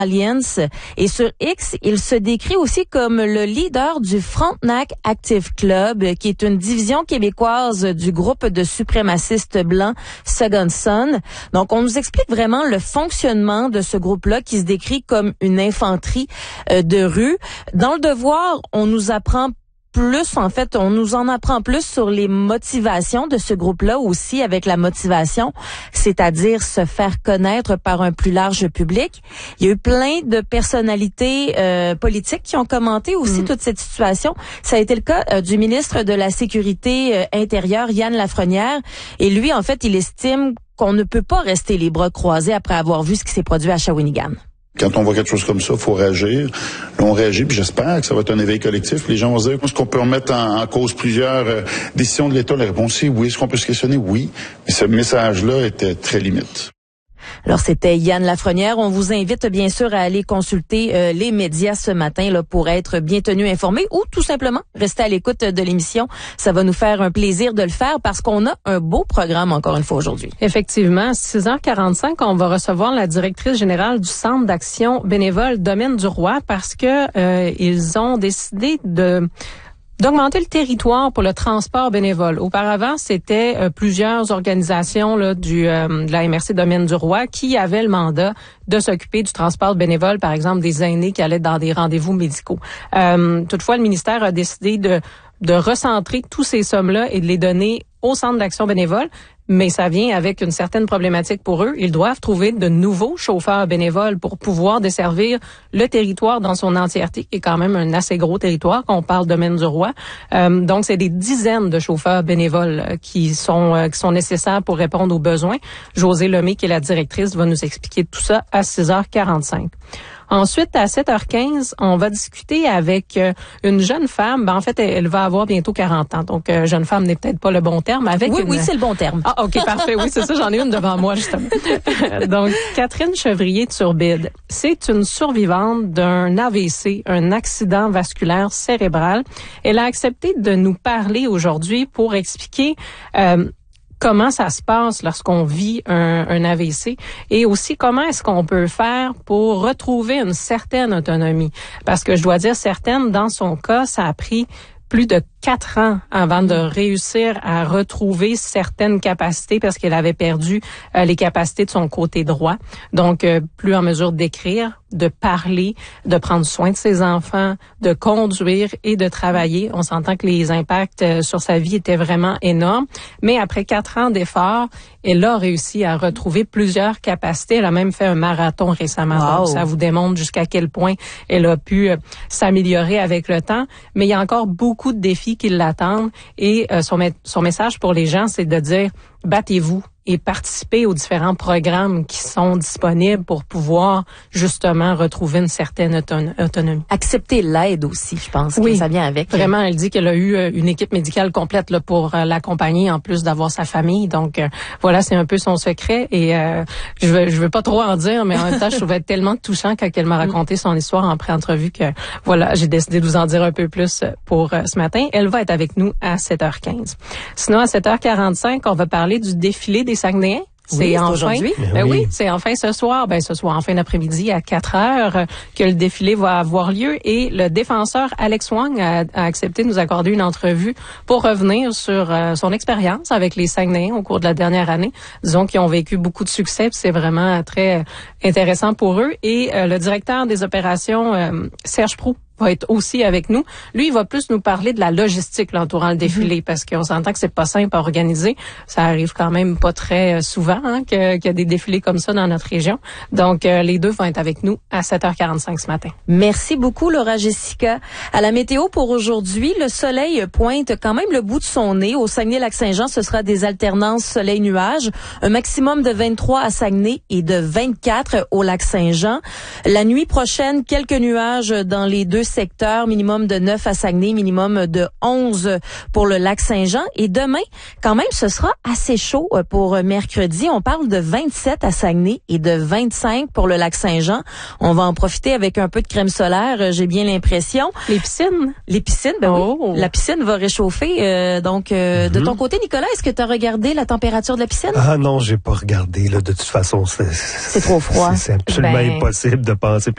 Alliance. Et sur X, il se décrit aussi comme le leader du Frontenac Active Club, qui est une division québécoise du groupe de suprémacistes blancs Second Son. Donc, on nous explique vraiment le fonctionnement de ce groupe-là qui se décrit comme une infanterie de rue. Dans le Devoir, on nous apprend plus, en fait, on nous en apprend plus sur les motivations de ce groupe-là aussi, avec la motivation, c'est-à-dire se faire connaître par un plus large public. Il y a eu plein de personnalités politiques qui ont commenté aussi toute cette situation. Ça a été le cas du ministre de la Sécurité intérieure, Yann Lafrenière, et lui, en fait, il estime qu'on ne peut pas rester les bras croisés après avoir vu ce qui s'est produit à Shawinigan. Quand on voit quelque chose comme ça, il faut réagir. Là, on réagit, puis j'espère que ça va être un éveil collectif. Les gens vont se dire, est-ce qu'on peut remettre en cause plusieurs décisions de l'État? La réponse est oui. Est-ce qu'on peut se questionner? Oui. Mais ce message-là était très limite. Alors, c'était Yann Lafrenière. On vous invite bien sûr à aller consulter les médias ce matin là, pour être bien tenu informé ou tout simplement rester à l'écoute de l'émission. Ça va nous faire un plaisir de le faire parce qu'on a un beau programme encore une fois aujourd'hui. Effectivement, à 6h45, on va recevoir la directrice générale du Centre d'action bénévole Domaine du Roi parce que ils ont décidé d'augmenter le territoire pour le transport bénévole. Auparavant, c'était plusieurs organisations là, de la MRC Domaine du Roi qui avaient le mandat de s'occuper du transport bénévole, par exemple des aînés qui allaient dans des rendez-vous médicaux. Toutefois, le ministère a décidé de recentrer tous ces sommes-là et de les donner au Centre d'action bénévole, mais ça vient avec une certaine problématique pour eux. Ils doivent trouver de nouveaux chauffeurs bénévoles pour pouvoir desservir le territoire dans son entièreté, qui est quand même un assez gros territoire, qu'on parle Domaine du Roi. Donc, c'est des dizaines de chauffeurs bénévoles qui sont nécessaires pour répondre aux besoins. Josée Lemay, qui est la directrice, va nous expliquer tout ça à 6h45. Ensuite, à 7h15, on va discuter avec une jeune femme. En fait, elle va avoir bientôt 40 ans. Donc, jeune femme n'est peut-être pas le bon terme. Oui, c'est le bon terme. Ah, OK, parfait. Oui, c'est ça. J'en ai une devant moi, justement. Donc, Catherine Chevrier de Turbide. C'est une survivante d'un AVC, un accident vasculaire cérébral. Elle a accepté de nous parler aujourd'hui pour expliquer comment ça se passe lorsqu'on vit un AVC et aussi comment est-ce qu'on peut faire pour retrouver une certaine autonomie. Parce que je dois dire certaine, dans son cas, ça a pris plus de 4 ans avant de réussir à retrouver certaines capacités parce qu'elle avait perdu les capacités de son côté droit. Donc, plus en mesure d'écrire, de parler, de prendre soin de ses enfants, de conduire et de travailler. On s'entend que les impacts sur sa vie étaient vraiment énormes. Mais après 4 ans d'efforts, elle a réussi à retrouver plusieurs capacités. Elle a même fait un marathon récemment. Wow. Donc, ça vous démontre jusqu'à quel point elle a pu s'améliorer avec le temps. Mais il y a encore beaucoup de défis qui l'attendent. Et son message pour les gens, c'est de dire « battez-vous ». Et participer aux différents programmes qui sont disponibles pour pouvoir justement retrouver une certaine autonomie. Accepter l'aide aussi, je pense que ça vient avec. Vraiment, elle dit qu'elle a eu une équipe médicale complète là, pour l'accompagner en plus d'avoir sa famille. Donc voilà, c'est un peu son secret. Et je veux pas trop en dire, mais en même temps, je trouvais tellement touchant quand elle m'a raconté son histoire en pré-entrevue que voilà, j'ai décidé de vous en dire un peu plus pour ce matin. Elle va être avec nous à 7h15. Sinon, à 7h45, on va parler du défilé des Saguenayens. C'est enfin aujourd'hui. Oui, c'est enfin ce soir. Ce soir, en fin d'après-midi, à 4h, que le défilé va avoir lieu. Et le défenseur Alex Wang a accepté de nous accorder une entrevue pour revenir sur son expérience avec les Saguenayens au cours de la dernière année. Disons qu'ils ont vécu beaucoup de succès. C'est vraiment très intéressant pour eux. Et le directeur des opérations, Serge Proulx, va être aussi avec nous. Lui, il va plus nous parler de la logistique l'entourant le défilé parce qu'on s'entend que c'est pas simple à organiser. Ça arrive quand même pas très souvent qu'il y a des défilés comme ça dans notre région. Donc, les deux vont être avec nous à 7h45 ce matin. Merci beaucoup, Laura Jessica. À la météo pour aujourd'hui, le soleil pointe quand même le bout de son nez. Au Saguenay-Lac-Saint-Jean, ce sera des alternances soleil-nuage. Un maximum de 23 à Saguenay et de 24 au Lac-Saint-Jean. La nuit prochaine, quelques nuages dans les deux secteurs, minimum de 9 à Saguenay, minimum de 11 pour le Lac-Saint-Jean. Et demain, quand même, ce sera assez chaud pour mercredi. On parle de 27 à Saguenay et de 25 pour le Lac-Saint-Jean. On va en profiter avec un peu de crème solaire, j'ai bien l'impression. Les piscines? Les piscines, oui. La piscine va réchauffer. De ton côté, Nicolas, est-ce que tu as regardé la température de la piscine? Ah non, j'ai pas regardé. Là, de toute façon, c'est trop froid. C'est absolument impossible de penser